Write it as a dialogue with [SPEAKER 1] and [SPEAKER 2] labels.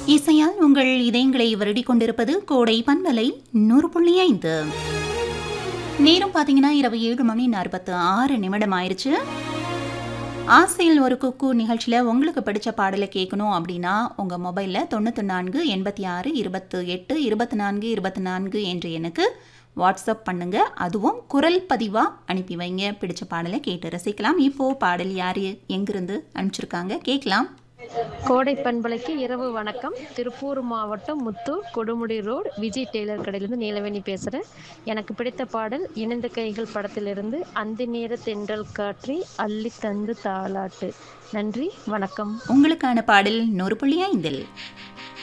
[SPEAKER 1] இசையால் உங்கள் இதயங்களை வருடிக் கொண்டிருப்பது கோடை பண்பலை 100.5. நேரம் பார்த்தீங்கன்னா இரவு 7:46 ஆயிடுச்சு. ஆசையில் ஒரு குக்கு நிகழ்ச்சியில் உங்களுக்கு பிடிச்ச பாடலை கேட்கணும் அப்படின்னா உங்கள் மொபைலில் 94 86 28 24 24 என்ற எண்ணுக்கு வாட்ஸ்அப் பண்ணுங்க. அதுவும் குரல் பதிவாக அனுப்பி வைங்க. பிடிச்ச பாடலை கேட்டு ரசிக்கலாம். இப்போது பாடல் யார் எங்கிருந்து அனுப்பிச்சிருக்காங்க கேட்கலாம்.
[SPEAKER 2] கோடை பண்பலைக்கு இரவு வணக்கம். திருப்பூர் மாவட்டம் முத்தூர் கொடுமுடி ரோடு விஜய் டெய்லர் கடையிலிருந்து நீலவேணி பேசுகிறேன். எனக்கு பிடித்த பாடல் இணைந்த கைகள் படத்திலிருந்து அந்த நேர தென்றல் காற்றி அள்ளி தந்து தாளாட்டு. நன்றி, வணக்கம்.
[SPEAKER 1] உங்களுக்கான பாடல் 100.5.